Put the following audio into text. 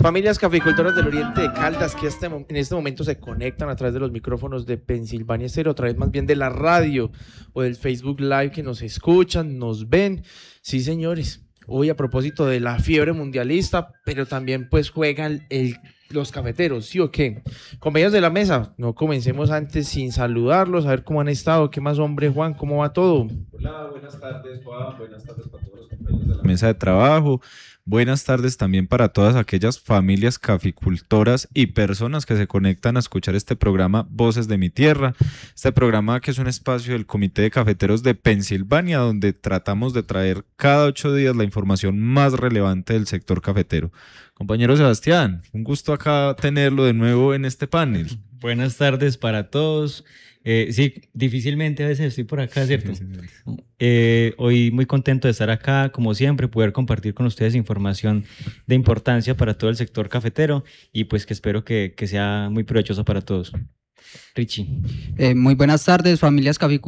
Familias caficultoras del Oriente de Caldas que en este momento se conectan a través de los micrófonos de Pensilvania Estéreo, a través más bien de la radio o del Facebook Live, que nos escuchan, nos ven. Sí, señores, hoy a propósito de la fiebre mundialista, pero también pues juegan los cafeteros, ¿sí o qué? Compañeros de la mesa, no comencemos antes sin saludarlos, a ver cómo han estado. ¿Qué más, hombre, Juan? ¿Cómo va todo? Hola, buenas tardes, Juan. Buenas tardes para todos los compañeros de la mesa de trabajo. Buenas tardes también para todas aquellas familias caficultoras y personas que se conectan a escuchar este programa Voces de mi Tierra. Este programa que es un espacio del Comité de Cafeteros de Pensilvania, donde tratamos de traer cada 8 días la información más relevante del sector cafetero. Compañero Sebastián, un gusto acá tenerlo de nuevo en este panel. Buenas tardes para todos. Sí, difícilmente a veces estoy por acá, ¿cierto? Hoy muy contento de estar acá, como siempre, poder compartir con ustedes información de importancia para todo el sector cafetero y pues que espero que sea muy provechoso para todos. Richie. Muy buenas tardes, familias caficultoras.